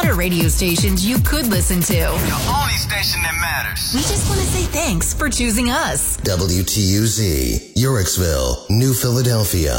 lot of radio stations you could listen to. The only station that matters. We just want to say thanks for choosing us. WTUZ, Uricksville, New Philadelphia.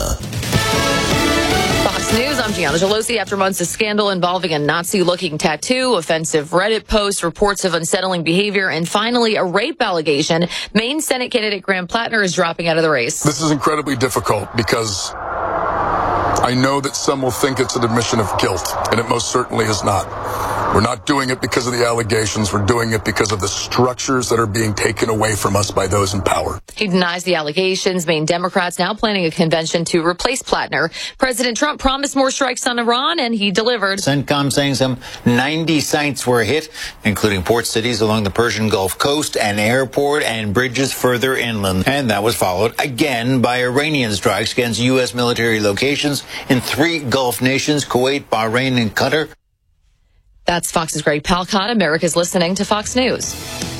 Fox News, I'm Gianna Gelosi. After months of scandal involving a Nazi-looking tattoo, offensive Reddit posts, reports of unsettling behavior, and finally a rape allegation, Maine Senate candidate Graham Plattner is dropping out of the race. This is incredibly difficult because I know that some will think it's an admission of guilt, and it most certainly is not. We're not doing it because of the allegations. We're doing it because of the structures that are being taken away from us by those in power. He denies the allegations. Maine Democrats now planning a convention to replace Plattner. President Trump promised more strikes on Iran, and he delivered. CENTCOM saying some 90 sites were hit, including port cities along the Persian Gulf coast, an airport, and bridges further inland. And that was followed again by Iranian strikes against U.S. military locations in 3 Gulf nations, Kuwait, Bahrain, and Qatar. That's Fox's Greg Palcott. America's listening to Fox News.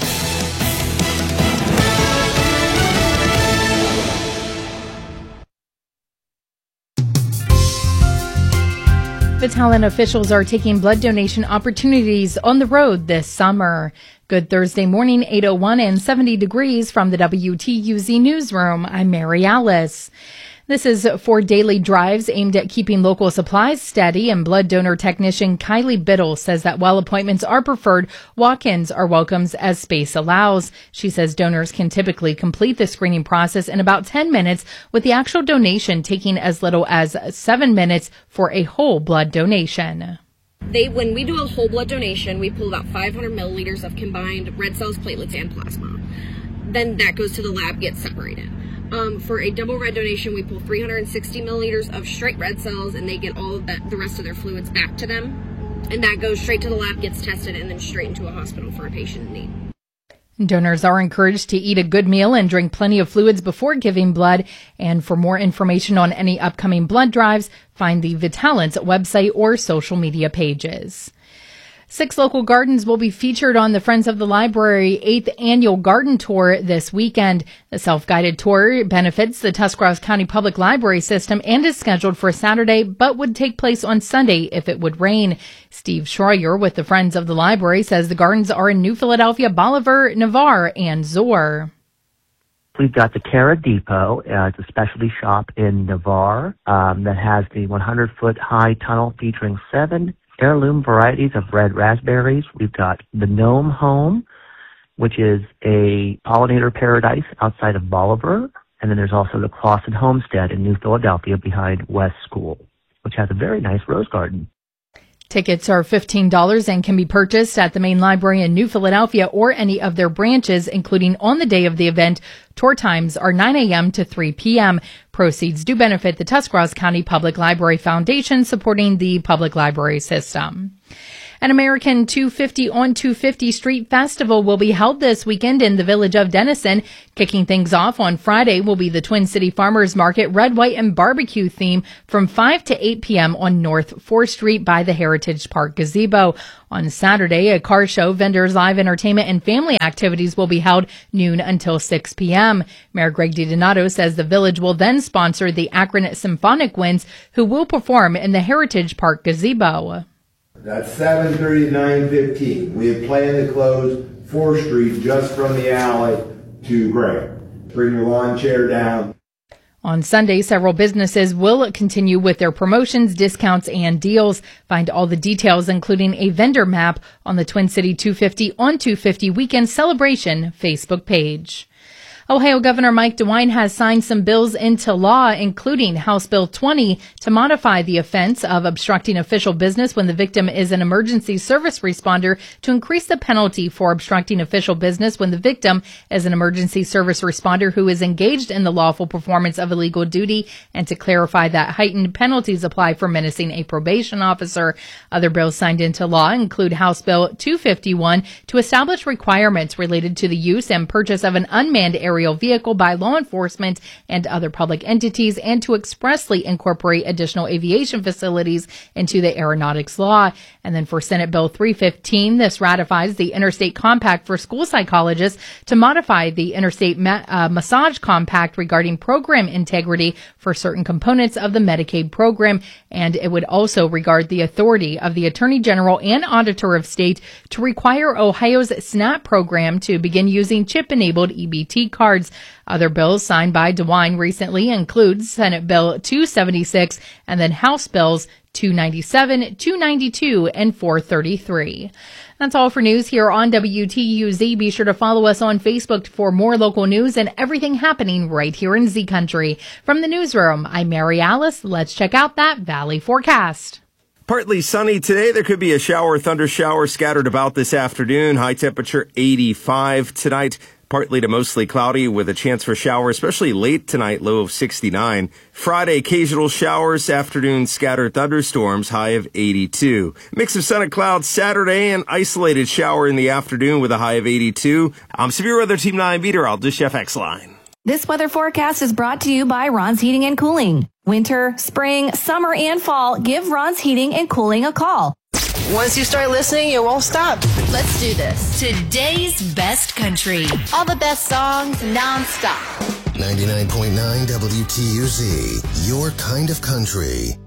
Vitalant officials are taking blood donation opportunities on the road this summer. Good Thursday morning, 8:01 and 70 degrees from the WTUZ newsroom. I'm Mary Alice. This is 4 daily drives aimed at keeping local supplies steady, and blood donor technician Kylie Biddle says that while appointments are preferred, walk-ins are welcomes as space allows. She says donors can typically complete the screening process in about 10 minutes, with the actual donation taking as little as 7 minutes for a whole blood donation. When we do a whole blood donation, we pull about 500 milliliters of combined red cells, platelets, and plasma. Then that goes to the lab, gets separated. For a double red donation, we pull 360 milliliters of straight red cells, and they get all of the rest of their fluids back to them. And that goes straight to the lab, gets tested, and then straight into a hospital for a patient in need. Donors are encouraged to eat a good meal and drink plenty of fluids before giving blood. And for more information on any upcoming blood drives, find the Vitalant's website or social media pages. 6 local gardens will be featured on the Friends of the Library 8th Annual Garden Tour this weekend. The self-guided tour benefits the Tuscarawas County Public Library system and is scheduled for Saturday, but would take place on Sunday if it would rain. Steve Schroyer with the Friends of the Library says the gardens are in New Philadelphia, Bolivar, Navarre, and Zoar. We've got the Terra Depot. It's a specialty shop in Navarre that has the 100-foot high tunnel featuring 7 heirloom varieties of red raspberries. We've got the Gnome Home, which is a pollinator paradise outside of Bolivar. And then there's also the Clausen Homestead in New Philadelphia behind West School, which has a very nice rose garden. Tickets are $15 and can be purchased at the main library in New Philadelphia or any of their branches, including on the day of the event. Tour times are 9 a.m. to 3 p.m. Proceeds do benefit the Tuscarawas County Public Library Foundation, supporting the public library system. An American 250 on 250 Street Festival will be held this weekend in the village of Denison. Kicking things off on Friday will be the Twin City Farmers Market Red, White, and Barbecue theme from 5 to 8 p.m. on North 4th Street by the Heritage Park Gazebo. On Saturday, a car show, vendors, live entertainment, and family activities will be held noon until 6 p.m. Mayor Greg DiDonato says the village will then sponsor the Akron Symphonic Winds, who will perform in the Heritage Park Gazebo. That's 7:30 to 9:15. We have planned to close 4th Street just from the alley to Graham. Bring your lawn chair down. On Sunday, several businesses will continue with their promotions, discounts, and deals. Find all the details, including a vendor map, on the Twin City 250 on 250 Weekend Celebration Facebook page. Ohio Governor Mike DeWine has signed some bills into law, including House Bill 20, to modify the offense of obstructing official business when the victim is an emergency service responder, to increase the penalty for obstructing official business when the victim is an emergency service responder who is engaged in the lawful performance of a legal duty, and to clarify that heightened penalties apply for menacing a probation officer. Other bills signed into law include House Bill 251 to establish requirements related to the use and purchase of an unmanned aerial aerial vehicle by law enforcement and other public entities, and to expressly incorporate additional aviation facilities into the aeronautics law. And then for Senate Bill 315, this ratifies the Interstate Compact for school psychologists to modify the Interstate Massage Compact regarding program integrity for certain components of the Medicaid program. And it would also regard the authority of the Attorney General and Auditor of State to require Ohio's SNAP program to begin using chip-enabled EBT cards. Other bills signed by DeWine recently include Senate Bill 276 and then House Bills 297, 292, and 433. That's all for news here on WTUZ. Be sure to follow us on Facebook for more local news and everything happening right here in Z Country. From the newsroom, I'm Mary Alice. Let's check out that Valley forecast. Partly sunny today. There could be a shower, thunder shower scattered about this afternoon. High temperature 85 tonight. Partly to mostly cloudy with a chance for showers, especially late tonight, low of 69. Friday, occasional showers, afternoon scattered thunderstorms, high of 82. Mix of sun and clouds Saturday, an isolated shower in the afternoon with a high of 82. I'm Severe Weather Team 9 meteorologist Dish FX Line. This weather forecast is brought to you by Ron's Heating and Cooling. Winter, spring, summer, and fall, give Ron's Heating and Cooling a call. Once you start listening, you won't stop. Let's do this. Today's best country. All the best songs nonstop. 99.9 WTUZ, your kind of country.